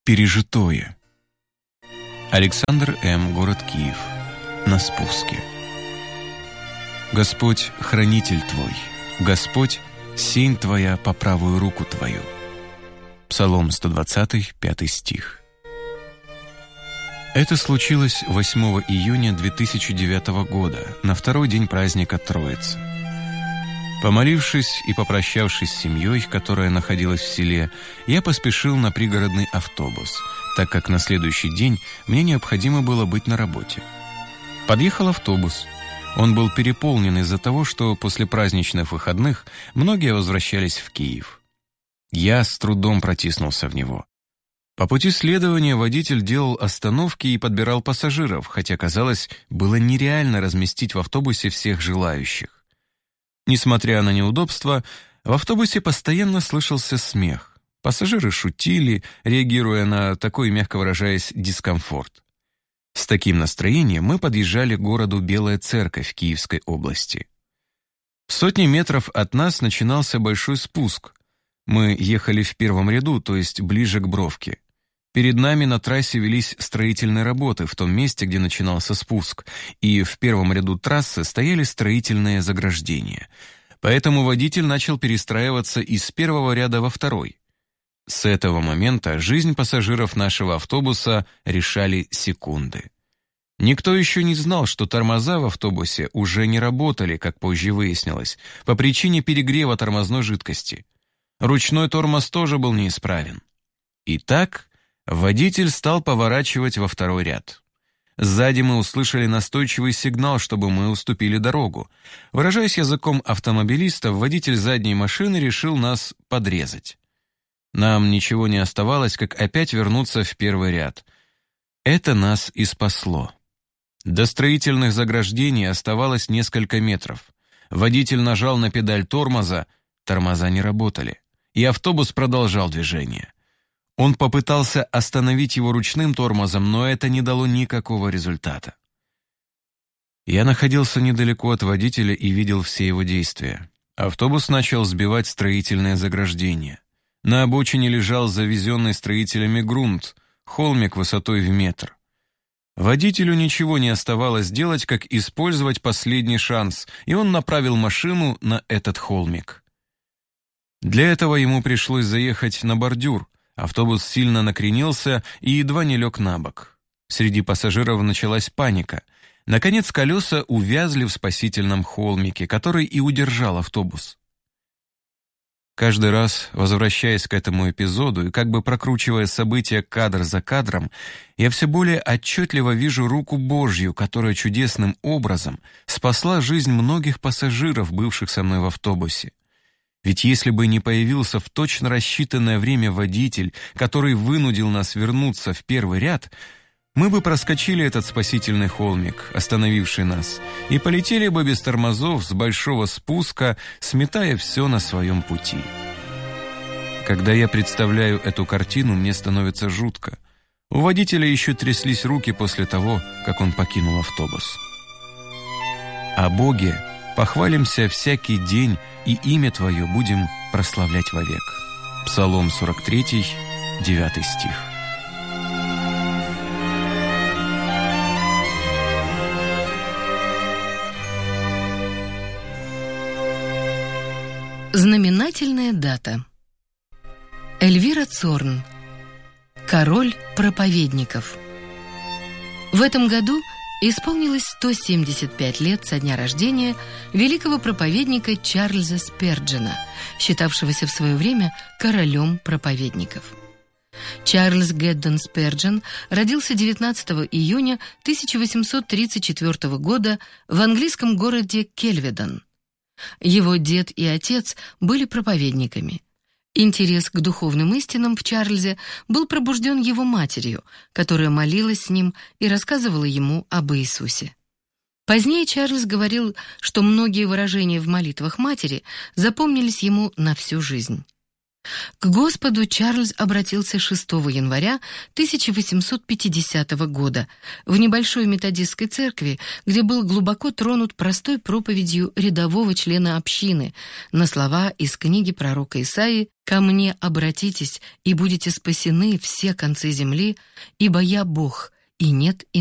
Пережитое. Александр М., город Киев. На спуске. Господь, хранитель Твой, Господь, сень Твоя по правую руку Твою. Псалом 120, 5 стих. Это случилось 8 июня 2009 года, на второй день праздника Троицы. Помолившись и попрощавшись с семьей, которая находилась в селе, я поспешил на пригородный автобус, так как на следующий день мне необходимо было быть на работе. Подъехал автобус. Он был переполнен из-за того, что после праздничных выходных многие возвращались в Киев. Я с трудом протиснулся в него. По пути следования водитель делал остановки и подбирал пассажиров, хотя, казалось, было нереально разместить в автобусе всех желающих. Несмотря на неудобства, в автобусе постоянно слышался смех. Пассажиры шутили, реагируя на такой, мягко выражаясь, дискомфорт. С таким настроением мы подъезжали к городу Белая Церковь Киевской области. В сотни метров от нас начинался большой спуск. Мы ехали в первом ряду, то есть ближе к бровке. Перед нами на трассе велись строительные работы в том месте, где начинался спуск, и в первом ряду трассы стояли строительные заграждения. Поэтому водитель начал перестраиваться из первого ряда во второй. С этого момента жизнь пассажиров нашего автобуса решали секунды. Никто еще не знал, что тормоза в автобусе уже не работали, как позже выяснилось, по причине перегрева тормозной жидкости. Ручной тормоз тоже был неисправен. Итак, водитель стал поворачивать во второй ряд. Сзади мы услышали настойчивый сигнал, чтобы мы уступили дорогу. Выражаясь языком автомобилистов, водитель задней машины решил нас подрезать. Нам ничего не оставалось, как опять вернуться в первый ряд. Это нас и спасло. До строительных заграждений оставалось несколько метров. Водитель нажал на педаль тормоза не работали, и автобус продолжал движение. Он попытался остановить его ручным тормозом, но это не дало никакого результата. Я находился недалеко от водителя и видел все его действия. Автобус начал сбивать строительное заграждение. На обочине лежал завезенный строителями грунт, холмик высотой в метр. Водителю ничего не оставалось делать, как использовать последний шанс, и он направил машину на этот холмик. Для этого ему пришлось заехать на бордюр. Автобус сильно накренился и едва не лег на бок. Среди пассажиров началась паника. Наконец колеса увязли в спасительном холмике, который и удержал автобус. Каждый раз, возвращаясь к этому эпизоду и как бы прокручивая события кадр за кадром, я все более отчетливо вижу руку Божью, которая чудесным образом спасла жизнь многих пассажиров, бывших со мной в автобусе. Ведь если бы не появился в точно рассчитанное время водитель, который вынудил нас вернуться в первый ряд, мы бы проскочили этот спасительный холмик, остановивший нас, и полетели бы без тормозов с большого спуска, сметая все на своем пути. Когда я представляю эту картину, мне становится жутко. У водителя еще тряслись руки после того, как он покинул автобус. О Боге похвалимся всякий день, и имя Твое будем прославлять вовек. Псалом 43, 9 стих. Знаменательная дата. Эльвира Цорн. Король проповедников. В этом году исполнилось 175 лет со дня рождения великого проповедника Чарльза Сперджена, считавшегося в свое время королем проповедников. Чарльз Гэддон Сперджен родился 19 июня 1834 года в английском городе Кельведон. Его дед и отец были проповедниками. Интерес к духовным истинам в Чарльзе был пробужден его матерью, которая молилась с ним и рассказывала ему об Иисусе. Позднее Чарльз говорил, что многие выражения в молитвах матери запомнились ему на всю жизнь. К Господу Чарльз обратился 6 января 1850 года в небольшой методистской церкви, где был глубоко тронут простой проповедью рядового члена общины на слова из книги пророка Исаии: «Ко мне обратитесь, и будете спасены все концы земли, ибо я Бог, и нет иного».